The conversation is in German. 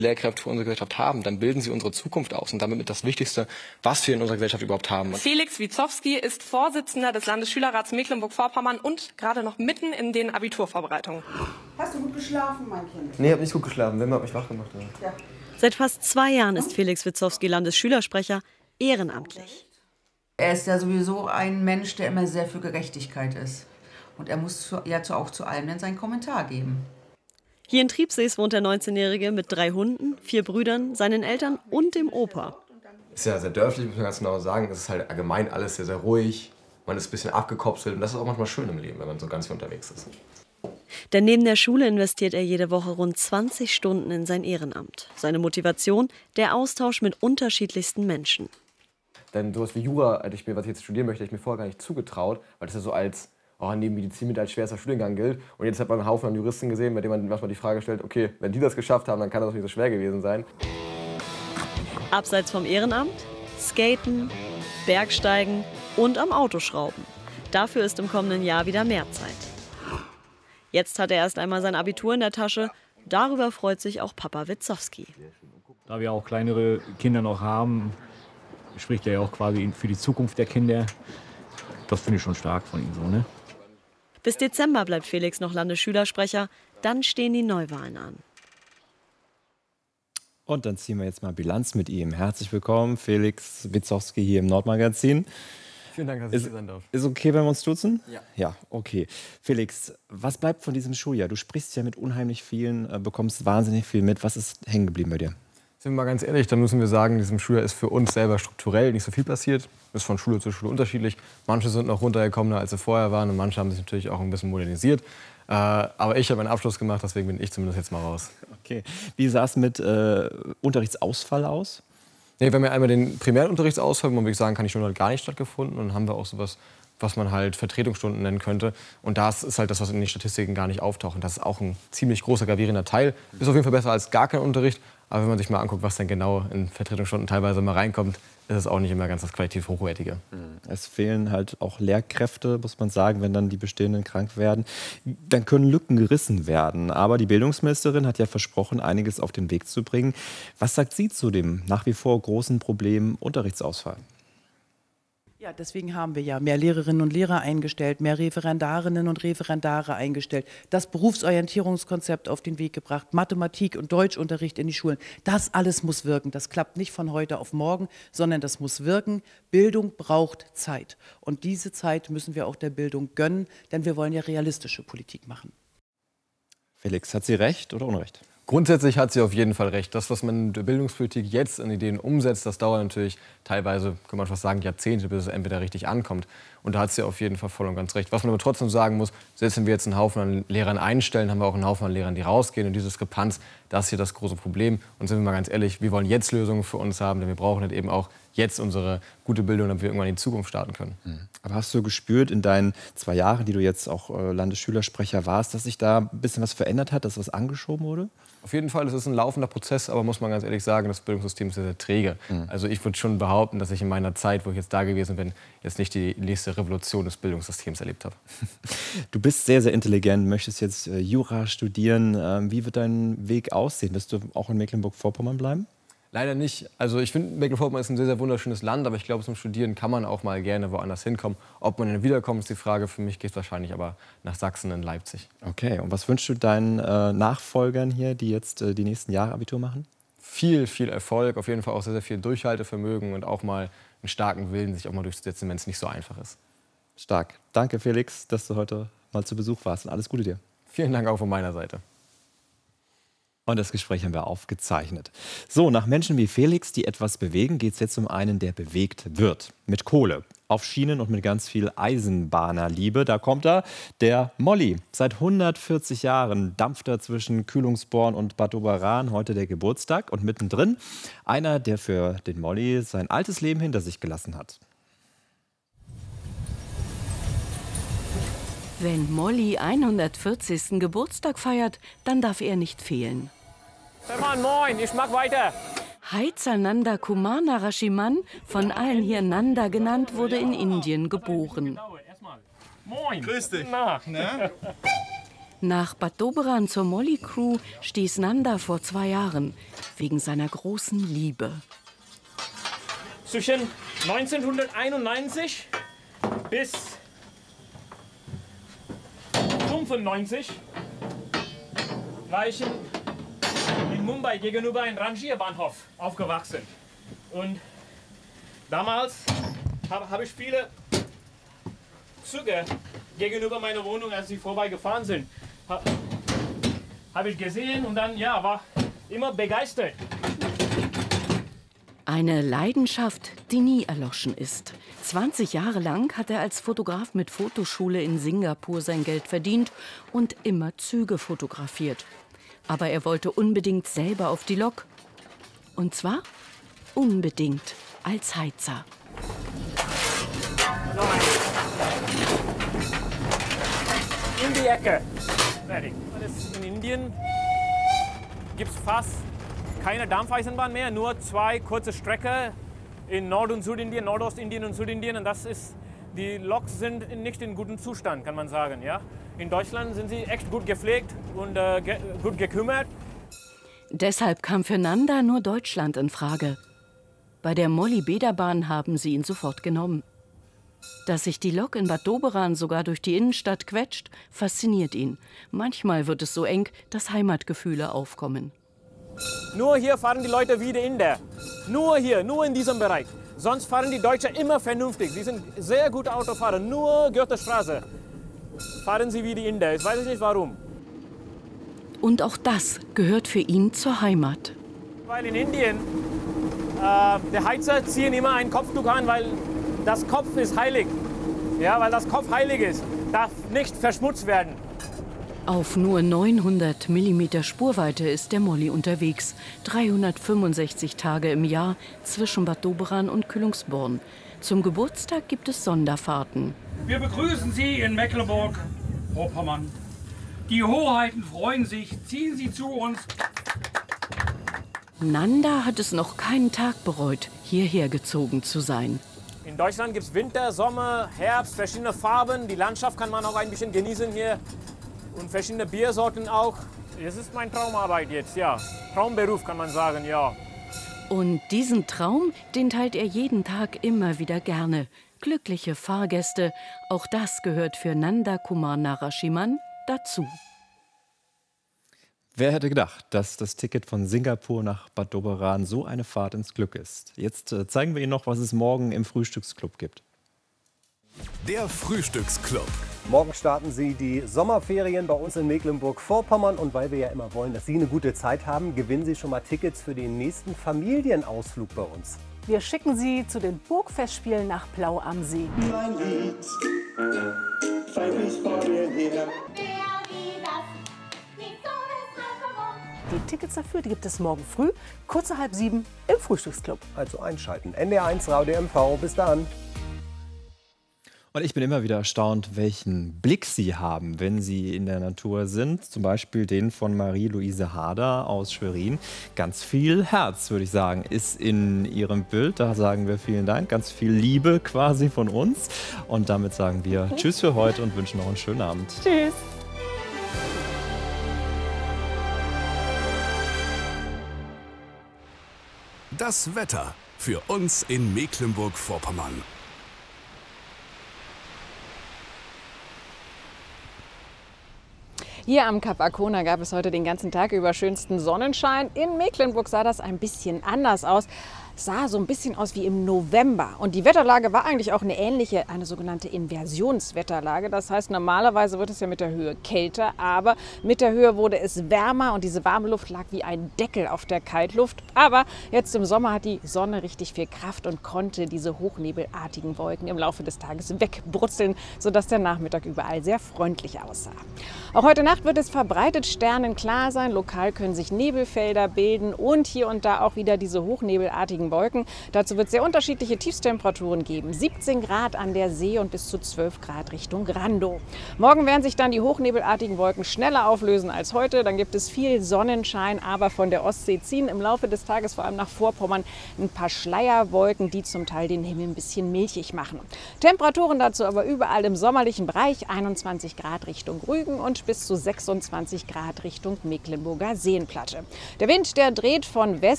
Lehrkräfte für unsere Gesellschaft haben, dann bilden sie unsere Zukunft aus und damit mit das Wichtigste, was wir in unserer Gesellschaft überhaupt haben. Felix Witzowski ist Vorsitzender des Landesschülerrats Mecklenburg-Vorpommern und gerade noch mitten in den Abiturvorbereitungen. Hast du gut geschlafen, mein Kind? Nee, ich habe nicht gut geschlafen. Wenn man hat mich wach gemacht. Ja. Seit fast 2 Jahren ist Felix Witzowski Landesschülersprecher, ehrenamtlich. Er ist ja sowieso ein Mensch, der immer sehr für Gerechtigkeit ist. Und er muss auch zu allem dann seinen Kommentar geben. Hier in Triebsees wohnt der 19-Jährige mit 3 Hunden, 4 Brüdern, seinen Eltern und dem Opa. Ist ja sehr dörflich, muss man ganz genau sagen. Es ist halt allgemein alles sehr, sehr ruhig. Man ist ein bisschen abgekopselt und das ist auch manchmal schön im Leben, wenn man so ganz viel unterwegs ist. Denn neben der Schule investiert er jede Woche rund 20 Stunden in sein Ehrenamt. Seine Motivation, der Austausch mit unterschiedlichsten Menschen. Denn sowas wie Jura, was ich jetzt studieren möchte, hätte ich mir vorher gar nicht zugetraut, weil das ja so als neben Medizin mit als schwerster Studiengang gilt. Und jetzt hat man einen Haufen an Juristen gesehen, bei denen man manchmal die Frage stellt, okay, wenn die das geschafft haben, dann kann das doch nicht so schwer gewesen sein. Abseits vom Ehrenamt, Skaten, Bergsteigen und am Autoschrauben. Dafür ist im kommenden Jahr wieder mehr Zeit. Jetzt hat er erst einmal sein Abitur in der Tasche. Darüber freut sich auch Papa Witzowski. Da wir auch kleinere Kinder noch haben, spricht er ja auch quasi für die Zukunft der Kinder. Das finde ich schon stark von ihm so, ne? Bis Dezember bleibt Felix noch Landesschülersprecher, dann stehen die Neuwahlen an. Und dann ziehen wir jetzt mal Bilanz mit ihm. Herzlich willkommen, Felix Witzowski hier im Nordmagazin. Vielen Dank, dass ich hier sein darf. Ist okay, wenn wir uns duzen? Ja. Ja, okay. Felix, was bleibt von diesem Schuljahr? Du sprichst ja mit unheimlich vielen, bekommst wahnsinnig viel mit. Was ist hängen geblieben bei dir? Sind wir mal ganz ehrlich, dann müssen wir sagen, in diesem Schuljahr ist für uns selber strukturell nicht so viel passiert. Ist von Schule zu Schule unterschiedlich. Manche sind noch runtergekommener, als sie vorher waren und manche haben sich natürlich auch ein bisschen modernisiert. Aber ich habe einen Abschluss gemacht, deswegen bin ich zumindest jetzt mal raus. Okay. Wie sah es mit Unterrichtsausfall aus? Nee, wir haben ja einmal den primären Unterrichtsausfall, wo man wirklich sagen kann, die Stunde hat gar nicht stattgefunden. Und dann haben wir auch sowas, was man halt Vertretungsstunden nennen könnte. Und das ist halt das, was in den Statistiken gar nicht auftaucht. Und das ist auch ein ziemlich großer, gravierender Teil. Ist auf jeden Fall besser als gar kein Unterricht. Aber wenn man sich mal anguckt, was dann genau in Vertretungsstunden teilweise mal reinkommt, ist es auch nicht immer ganz das qualitativ Hochwertige. Es fehlen halt auch Lehrkräfte, muss man sagen, wenn dann die Bestehenden krank werden. Dann können Lücken gerissen werden. Aber die Bildungsministerin hat ja versprochen, einiges auf den Weg zu bringen. Was sagt sie zu dem nach wie vor großen Problem Unterrichtsausfall? Ja, deswegen haben wir ja mehr Lehrerinnen und Lehrer eingestellt, mehr Referendarinnen und Referendare eingestellt, das Berufsorientierungskonzept auf den Weg gebracht, Mathematik- und Deutschunterricht in die Schulen. Das alles muss wirken. Das klappt nicht von heute auf morgen, sondern das muss wirken. Bildung braucht Zeit. Und diese Zeit müssen wir auch der Bildung gönnen, denn wir wollen ja realistische Politik machen. Felix, hat sie recht oder Unrecht? Grundsätzlich hat sie auf jeden Fall recht. Das, was man in der Bildungspolitik jetzt in Ideen umsetzt, das dauert natürlich teilweise, kann man fast sagen, Jahrzehnte, bis es entweder richtig ankommt. Und da hat sie auf jeden Fall voll und ganz recht. Was man aber trotzdem sagen muss, selbst wenn wir jetzt einen Haufen an Lehrern einstellen, haben wir auch einen Haufen an Lehrern, die rausgehen. Und diese Diskrepanz, das ist hier das große Problem. Und sind wir mal ganz ehrlich, wir wollen jetzt Lösungen für uns haben, denn wir brauchen halt eben auch jetzt unsere gute Bildung, damit wir irgendwann in die Zukunft starten können. Aber hast du gespürt in deinen 2 Jahren, die du jetzt auch Landesschülersprecher warst, dass sich da ein bisschen was verändert hat, dass was angeschoben wurde? Auf jeden Fall, es ist ein laufender Prozess, aber muss man ganz ehrlich sagen, das Bildungssystem ist sehr, sehr träge. Also ich würde schon behaupten, dass ich in meiner Zeit, wo ich jetzt da gewesen bin, jetzt nicht die nächste Revolution des Bildungssystems erlebt habe. Du bist sehr, sehr intelligent, möchtest jetzt Jura studieren. Wie wird dein Weg aussehen? Wirst du auch in Mecklenburg-Vorpommern bleiben? Leider nicht. Also ich finde, Mecklenburg-Vorpommern ist ein sehr, sehr wunderschönes Land, aber ich glaube, zum Studieren kann man auch mal gerne woanders hinkommen. Ob man dann wiederkommt, ist die Frage. Für mich geht es wahrscheinlich aber nach Sachsen in Leipzig. Okay, und was wünschst du deinen Nachfolgern hier, die jetzt die nächsten Jahre Abitur machen? Viel, viel Erfolg, auf jeden Fall auch sehr, sehr viel Durchhaltevermögen und auch mal einen starken Willen, sich auch mal durchzusetzen, wenn es nicht so einfach ist. Stark. Danke, Felix, dass du heute mal zu Besuch warst und alles Gute dir. Vielen Dank auch von meiner Seite. Und das Gespräch haben wir aufgezeichnet. So, nach Menschen wie Felix, die etwas bewegen, geht es jetzt um einen, der bewegt wird. Mit Kohle, auf Schienen und mit ganz viel Eisenbahnerliebe. Da kommt er, der Molly. Seit 140 Jahren dampft er zwischen Kühlungsborn und Bad Oberan. Heute der Geburtstag. Und mittendrin einer, der für den Molly sein altes Leben hinter sich gelassen hat. Wenn Molly 140. Geburtstag feiert, dann darf er nicht fehlen. Stefan, moin, ich mag weiter. Heizer Nanda Kumar Narasimhan, von allen hier Nanda genannt, wurde in Indien geboren. Moin. Grüß dich. Na. Ne? Nach Bad Doberan zur Molly Crew stieß Nanda vor 2 Jahren wegen seiner großen Liebe. Zwischen 1991 bis 1995 war ich in Mumbai gegenüber einem Rangierbahnhof aufgewachsen. Und damals habe ich viele Züge gegenüber meiner Wohnung, als sie vorbeigefahren sind, habe ich gesehen und dann war immer begeistert. Eine Leidenschaft, die nie erloschen ist. 20 Jahre lang hat er als Fotograf mit Fotoschule in Singapur sein Geld verdient und immer Züge fotografiert. Aber er wollte unbedingt selber auf die Lok. Und zwar unbedingt als Heizer. In die Ecke. Fertig. In Indien gibt es fast keine Dampfeisenbahn mehr, nur 2 kurze Strecken in Nord- und Südindien, Nordostindien und Südindien. Und die Loks sind nicht in gutem Zustand, kann man sagen. Ja? In Deutschland sind sie echt gut gepflegt und gut gekümmert. Deshalb kam für Nanda nur Deutschland in Frage. Bei der Molly-Bäderbahn haben sie ihn sofort genommen. Dass sich die Lok in Bad Doberan sogar durch die Innenstadt quetscht, fasziniert ihn. Manchmal wird es so eng, dass Heimatgefühle aufkommen. Nur hier fahren die Leute wie die Inder. Nur hier, nur in diesem Bereich. Sonst fahren die Deutschen immer vernünftig. Sie sind sehr gute Autofahrer. Nur Goethestraße fahren sie wie die Inder. Ich weiß nicht warum. Und auch das gehört für ihn zur Heimat. Weil in Indien, der Heizer ziehen immer ein Kopftuch an, weil das Kopf ist heilig. Ja, weil das Kopf heilig ist, darf nicht verschmutzt werden. Auf nur 900 mm Spurweite ist der Molly unterwegs. 365 Tage im Jahr zwischen Bad Doberan und Kühlungsborn. Zum Geburtstag gibt es Sonderfahrten. Wir begrüßen Sie in Mecklenburg-Vorpommern. Die Hoheiten freuen sich. Ziehen Sie zu uns. Nanda hat es noch keinen Tag bereut, hierher gezogen zu sein. In Deutschland gibt es Winter, Sommer, Herbst, verschiedene Farben. Die Landschaft kann man auch ein bisschen genießen hier. Und verschiedene Biersorten auch. Das ist meine Traumarbeit jetzt, ja. Traumberuf kann man sagen, ja. Und diesen Traum, den teilt er jeden Tag immer wieder gerne. Glückliche Fahrgäste, auch das gehört für Nanda Kumar Narasimhan dazu. Wer hätte gedacht, dass das Ticket von Singapur nach Bad Doberan so eine Fahrt ins Glück ist? Jetzt zeigen wir Ihnen noch, was es morgen im Frühstücksclub gibt. Der Frühstücksclub. Morgen starten Sie die Sommerferien bei uns in Mecklenburg-Vorpommern. Und weil wir ja immer wollen, dass Sie eine gute Zeit haben, gewinnen Sie schon mal Tickets für den nächsten Familienausflug bei uns. Wir schicken Sie zu den Burgfestspielen nach Plau am See. Mein Lied, vor dir her. Die Tickets dafür, die gibt es morgen früh, kurz nach 6:30 im Frühstücksclub. Also einschalten. NDR1 Radio MV. Bis dann. Und ich bin immer wieder erstaunt, welchen Blick Sie haben, wenn Sie in der Natur sind. Zum Beispiel den von Marie-Louise Harder aus Schwerin. Ganz viel Herz, würde ich sagen, ist in Ihrem Bild. Da sagen wir vielen Dank. Ganz viel Liebe quasi von uns. Und damit sagen wir Tschüss für heute und wünschen noch einen schönen Abend. Tschüss. Das Wetter für uns in Mecklenburg-Vorpommern. Hier am Kap Arkona gab es heute den ganzen Tag über schönsten Sonnenschein. In Mecklenburg sah das ein bisschen anders aus. Sah so ein bisschen aus wie im November. Und die Wetterlage war eigentlich auch eine ähnliche, eine sogenannte Inversionswetterlage. Das heißt, normalerweise wird es ja mit der Höhe kälter, aber mit der Höhe wurde es wärmer und diese warme Luft lag wie ein Deckel auf der Kaltluft. Aber jetzt im Sommer hat die Sonne richtig viel Kraft und konnte diese hochnebelartigen Wolken im Laufe des Tages wegbrutzeln, sodass der Nachmittag überall sehr freundlich aussah. Auch heute Nacht wird es verbreitet sternenklar sein. Lokal können sich Nebelfelder bilden und hier und da auch wieder diese hochnebelartigen Wolken. Dazu wird es sehr unterschiedliche Tiefstemperaturen geben. 17 Grad an der See und bis zu 12 Grad Richtung Grando. Morgen werden sich dann die hochnebelartigen Wolken schneller auflösen als heute. Dann gibt es viel Sonnenschein, aber von der Ostsee ziehen im Laufe des Tages vor allem nach Vorpommern ein paar Schleierwolken, die zum Teil den Himmel ein bisschen milchig machen. Temperaturen dazu aber überall im sommerlichen Bereich. 21 Grad Richtung Rügen und bis zu 26 Grad Richtung Mecklenburger Seenplatte. Der Wind, der dreht von West